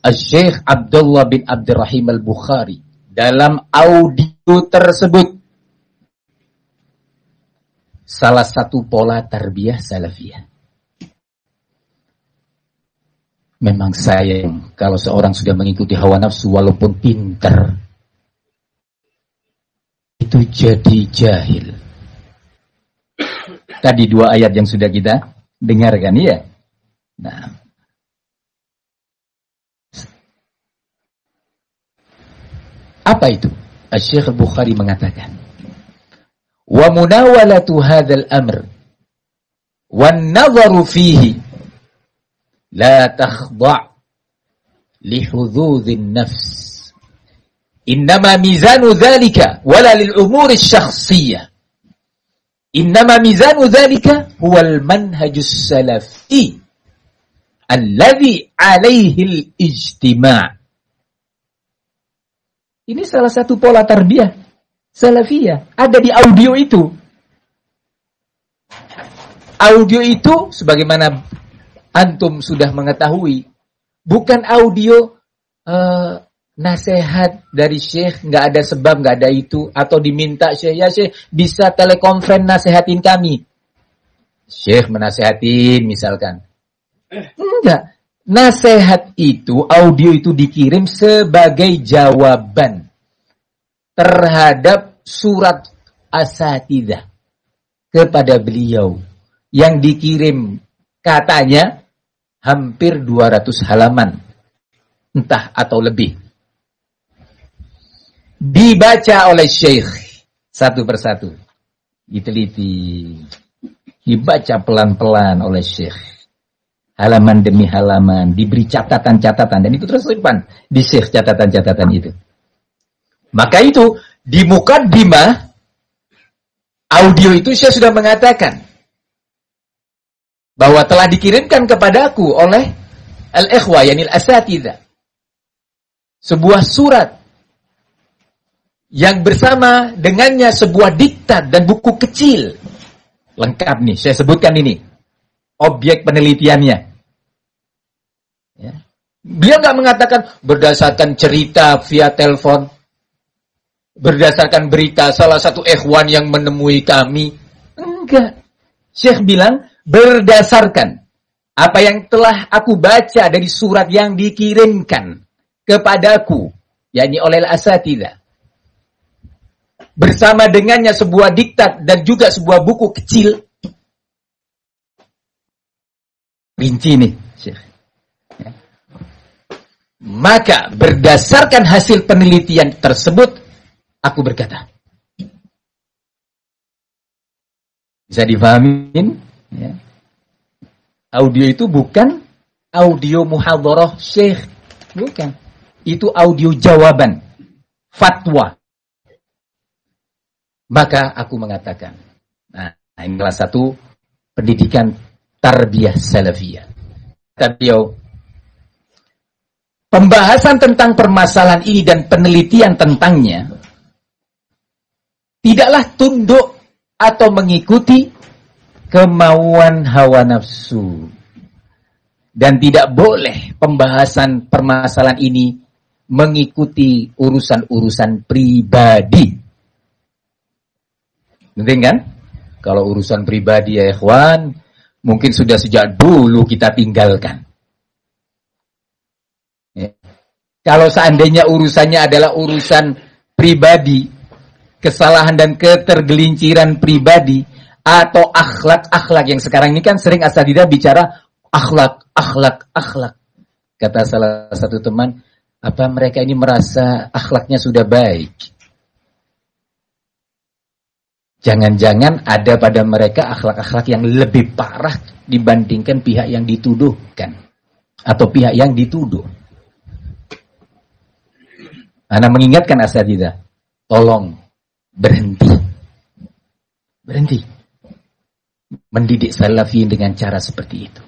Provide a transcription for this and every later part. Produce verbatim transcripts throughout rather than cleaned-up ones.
Syekh Abdullah bin Abdurrahim Al-Bukhari dalam audio tersebut salah satu pola tarbiyah salafiyah. Memang sayang kalau seorang sudah mengikuti hawa nafsu walaupun pintar, itu jadi jahil. Tadi dua ayat yang sudah kita dengarkan, ya. Nah, apa itu? Syekh Al-Bukhari mengatakan, wa munawalatu hadzal amr wan nadharu fihi la takhda' li hududhin nafs. Innama mizanu dhalika wala lil umuri syakhsiyah. Innama mizanu dhalika huwa al manhajus salafi alladhi alaihi al ijtima'. Ini salah satu pola tarbiyah salafiyah, ada di audio itu. Audio itu sebagaimana antum sudah mengetahui, bukan audio uh, nasihat dari syekh, nggak ada sebab, nggak ada itu, atau diminta syekh, ya syekh bisa telekonferen nasihatin kami. Syekh menasehatin misalkan. Enggak. Nasihat itu, audio itu dikirim sebagai jawaban terhadap surat asatidzah kepada beliau yang dikirim katanya hampir dua ratus halaman, entah atau lebih. Dibaca oleh syekh satu persatu, diteliti, dibaca pelan-pelan oleh syekh, halaman demi halaman, diberi catatan-catatan, dan itu terus simpan di syekh catatan-catatan itu. Maka itu di mukaddimah audio itu saya sudah mengatakan bahwa telah dikirimkan kepadaku oleh al-ikhwa yanil asatidzah sebuah surat yang bersama dengannya sebuah diktat dan buku kecil lengkap nih, saya sebutkan ini objek penelitiannya, ya. Beliau nggak mengatakan berdasarkan cerita via telepon, berdasarkan berita salah satu ikhwan yang menemui kami. Enggak. Syekh bilang berdasarkan apa yang telah aku baca dari surat yang dikirimkan kepadaku, yakni oleh al-asatidzah. Bersama dengannya sebuah diktat dan juga sebuah buku kecil. Rinci nih, Syekh. Ya. Maka berdasarkan hasil penelitian tersebut, aku berkata. Bisa difahamin? Ya. Audio itu bukan audio muhadharah syekh. Bukan. Itu audio jawaban. Fatwa. Maka aku mengatakan. Nah, ini salah satu pendidikan tarbiyah salafiyah. Beliau, pembahasan tentang permasalahan ini dan penelitian tentangnya tidaklah tunduk atau mengikuti kemauan hawa nafsu. Dan tidak boleh pembahasan permasalahan ini mengikuti urusan-urusan pribadi. Penting kan? Kalau urusan pribadi ya ikhwan, mungkin sudah sejak dulu kita tinggalkan. Ya. Kalau seandainya urusannya adalah urusan pribadi, kesalahan dan ketergelinciran pribadi atau akhlak-akhlak yang sekarang ini kan sering asatidzah bicara akhlak, akhlak, akhlak. Kata salah satu teman, apa mereka ini merasa akhlaknya sudah baik? Jangan-jangan ada pada mereka akhlak-akhlak yang lebih parah dibandingkan pihak yang dituduhkan atau pihak yang dituduh. Ana mengingatkan asatidzah, tolong berhenti. Berhenti. Mendidik salafiyin dengan cara seperti itu.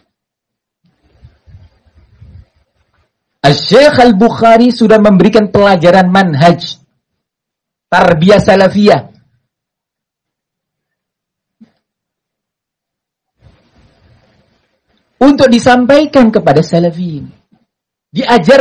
Syekh Al-Bukhari sudah memberikan pelajaran manhaj tarbiyah salafiyah. Untuk disampaikan kepada salafiyin. Diajar